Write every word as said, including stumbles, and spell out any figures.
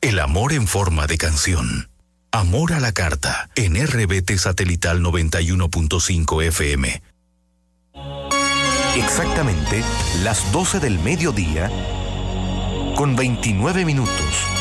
El amor en forma de canción. Amor a la carta, en R B T Satelital noventa y uno punto cinco F M. Exactamente las doce del mediodía, con veintinueve minutos.